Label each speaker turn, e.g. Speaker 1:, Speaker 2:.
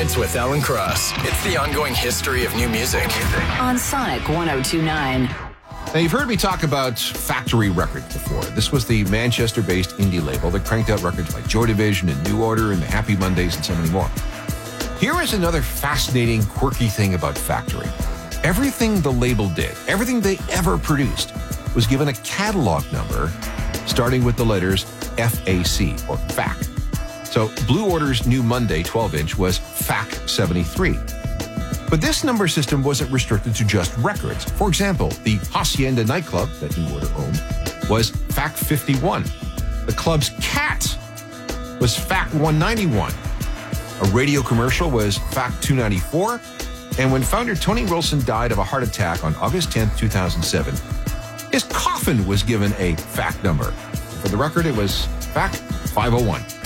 Speaker 1: Favorites with Alan Cross. It's the ongoing history of new music.
Speaker 2: On Sonic 102.9.
Speaker 3: Now, you've heard me talk about Factory Records before. This was the Manchester-based indie label that cranked out records like Joy Division and New Order and the Happy Mondays and so many more. Here is another fascinating, quirky thing about Factory. Everything the label did, everything they ever produced, was given a catalog number starting with the letters FAC, or FAC. So Blue Order's New Monday 12-inch was FAC 73. But this number system wasn't restricted to just records. For example, the Hacienda nightclub that New Order owned was FAC 51. The club's cat was FAC 191. A radio commercial was FAC 294. And when founder Tony Wilson died of a heart attack on August 10th, 2007, his coffin was given a FAC number. For the record, it was FAC 501.